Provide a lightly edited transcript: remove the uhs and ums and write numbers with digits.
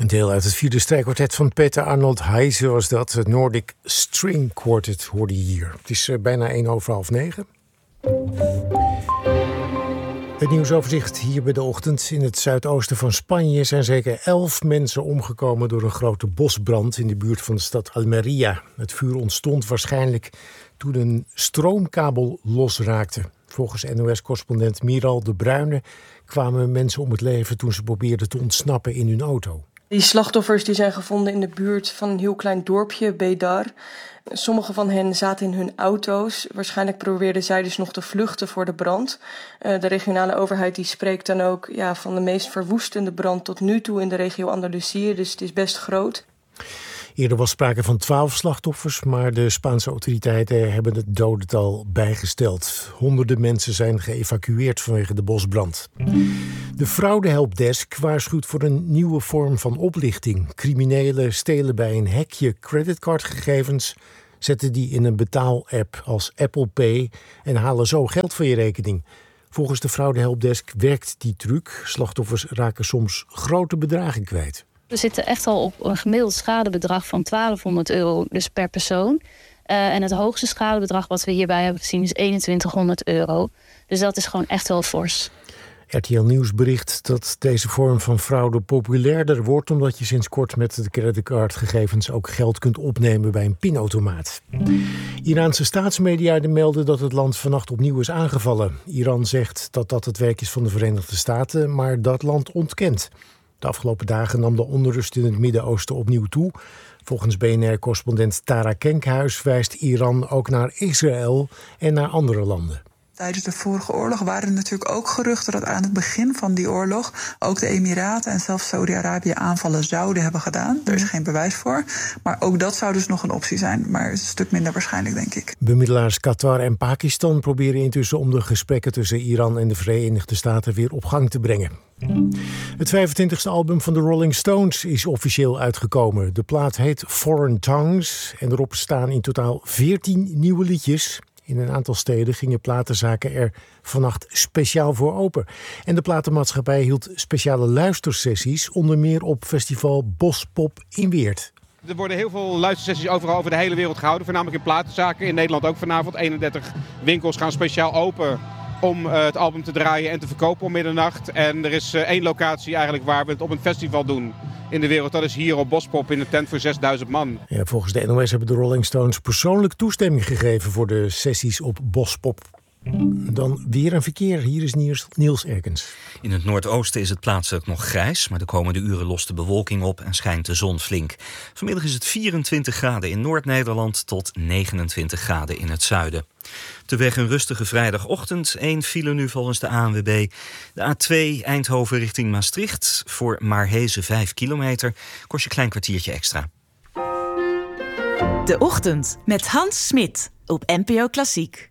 Een deel uit het vierde strijkkwartet van Peter Arnold Heise was dat. Het Nordic String Quartet hoorde je hier. Het is bijna 9:45. Het nieuwsoverzicht hier bij de ochtend. In het zuidoosten van Spanje zijn zeker 11 mensen omgekomen door een grote bosbrand in de buurt van de stad Almería. Het vuur ontstond waarschijnlijk toen een stroomkabel losraakte. Volgens NOS-correspondent Miral de Bruyne kwamen mensen om het leven toen ze probeerden te ontsnappen in hun auto. Die slachtoffers die zijn gevonden in de buurt van een heel klein dorpje, Bedar. Sommige van hen zaten in hun auto's. Waarschijnlijk probeerden zij dus nog te vluchten voor de brand. De regionale overheid die spreekt dan ook van de meest verwoestende brand tot nu toe in de regio Andalusië. Dus het is best groot. Eerder was sprake van 12 slachtoffers, maar de Spaanse autoriteiten hebben het dodental bijgesteld. Honderden mensen zijn geëvacueerd vanwege de bosbrand. De fraudehelpdesk waarschuwt voor een nieuwe vorm van oplichting. Criminelen stelen bij een hekje creditcardgegevens, zetten die in een betaalapp als Apple Pay en halen zo geld van je rekening. Volgens de fraudehelpdesk werkt die truc. Slachtoffers raken soms grote bedragen kwijt. We zitten echt al op een gemiddeld schadebedrag van €1200 dus per persoon. En het hoogste schadebedrag wat we hierbij hebben gezien is €2100. Dus dat is gewoon echt wel fors. RTL Nieuws bericht dat deze vorm van fraude populairder wordt, omdat je sinds kort met de creditcardgegevens ook geld kunt opnemen bij een pinautomaat. Iraanse staatsmedia melden dat het land vannacht opnieuw is aangevallen. Iran zegt dat dat het werk is van de Verenigde Staten, maar dat land ontkent. De afgelopen dagen nam de onrust in het Midden-Oosten opnieuw toe. Volgens BNR-correspondent Tara Kenkhuis wijst Iran ook naar Israël en naar andere landen. Tijdens de vorige oorlog waren er natuurlijk ook geruchten dat aan het begin van die oorlog ook de Emiraten en zelfs Saudi-Arabië aanvallen zouden hebben gedaan. Er is geen bewijs voor. Maar ook dat zou dus nog een optie zijn. Maar het is een stuk minder waarschijnlijk, denk ik. Bemiddelaars Qatar en Pakistan proberen intussen om de gesprekken tussen Iran en de Verenigde Staten weer op gang te brengen. Het 25e album van de Rolling Stones is officieel uitgekomen. De plaat heet Foreign Tongues en erop staan in totaal 14 nieuwe liedjes. In een aantal steden gingen platenzaken er vannacht speciaal voor open. En de platenmaatschappij hield speciale luistersessies, onder meer op festival Bospop in Weert. Er worden heel veel luistersessies overal over de hele wereld gehouden, voornamelijk in platenzaken. In Nederland ook vanavond. 31 winkels gaan speciaal open om het album te draaien en te verkopen om middernacht. En er is één locatie eigenlijk waar we het op een festival doen in de wereld. Dat is hier op Bospop in een tent voor 6000 man. Ja, volgens de NOS hebben de Rolling Stones persoonlijk toestemming gegeven voor de sessies op Bospop. Dan weer een verkeer. Hier is Niels Erkens. In het noordoosten is het plaatselijk nog grijs, maar de komende uren lost de bewolking op en schijnt de zon flink. Vanmiddag is het 24 graden in Noord-Nederland tot 29 graden in het zuiden. Te weg een rustige vrijdagochtend. 1 file nu volgens de ANWB. De A2 Eindhoven richting Maastricht. Voor Maarhezen 5 kilometer. Kost je een klein kwartiertje extra. De Ochtend met Hans Smit op NPO Klassiek.